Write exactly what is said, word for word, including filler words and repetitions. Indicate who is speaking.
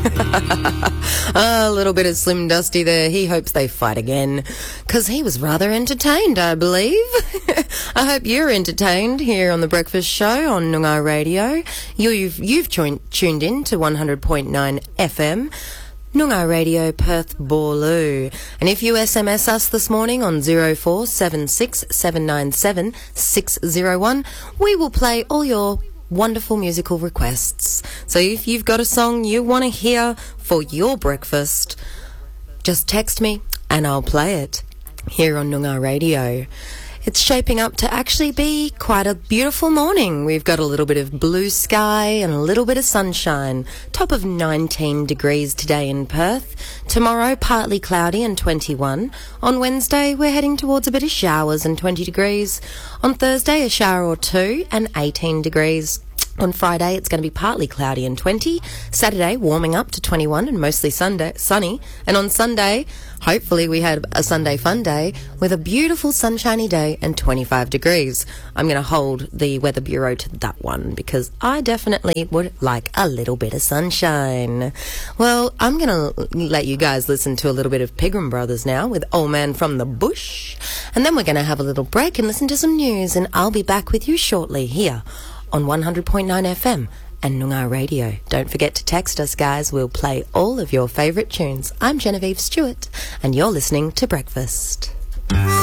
Speaker 1: A little bit of Slim Dusty there. He hopes they fight again, because he was rather entertained, I believe. I hope you're entertained here on The Breakfast Show on Noongar Radio. You've, you've tuned, tuned in to one hundred point nine F M. Noongar Radio, Perth, Boorloo. And if you S M S us this morning on zero four seven six seven nine seven six zero one, we will play all your wonderful musical requests. So if you've got a song you want to hear for your breakfast, just text me and I'll play it here on Noongar Radio. It's shaping up to actually be quite a beautiful morning. We've got a little bit of blue sky and a little bit of sunshine. Top of nineteen degrees today in Perth. Tomorrow, partly cloudy and twenty-one. On Wednesday, we're heading towards a bit of showers and twenty degrees. On Thursday, a shower or two and eighteen degrees. On Friday, it's going to be partly cloudy and twenty. Saturday, warming up to twenty-one and mostly Sunday, sunny. And on Sunday, hopefully we had a Sunday fun day with a beautiful sunshiny day and twenty-five degrees. I'm going to hold the Weather Bureau to that one because I definitely would like a little bit of sunshine. Well, I'm going to let you guys listen to a little bit of Pegram Brothers now with Old Man from the Bush. And then we're going to have a little break and listen to some news, and I'll be back with you shortly here on one hundred point nine F M and Noongar Radio. Don't forget to text us, guys. We'll play all of your favourite tunes. I'm Genevieve Stewart, and you're listening to Breakfast.